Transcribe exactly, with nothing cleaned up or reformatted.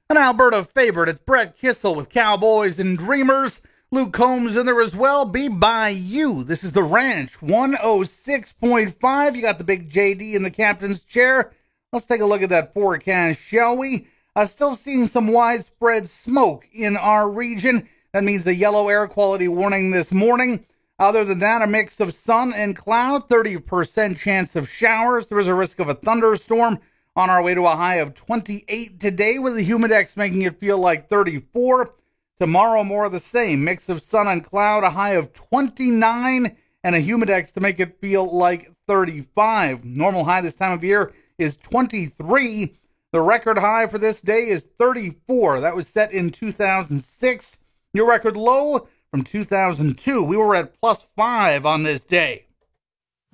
An Alberta favorite, it's Brett Kissel with Cowboys and Dreamers. Luke Combs in there as well. Be by you. This is the Ranch one oh six point five. You got the big J D in the captain's chair. Let's take a look at that forecast, shall we? Uh, still seeing some widespread smoke in our region. That means the yellow air quality warning this morning. Other than that, a mix of sun and cloud, thirty percent chance of showers. There is a risk of a thunderstorm. On our way to a high of twenty-eight today, with the humidex making it feel like thirty-four. Tomorrow, more of the same. Mix of sun and cloud, a high of twenty-nine, and a humidex to make it feel like thirty-five. Normal high this time of year is twenty-three. The record high for this day is thirty-four. That was set in two thousand six. Your record low from two thousand two. We were at plus five on this day.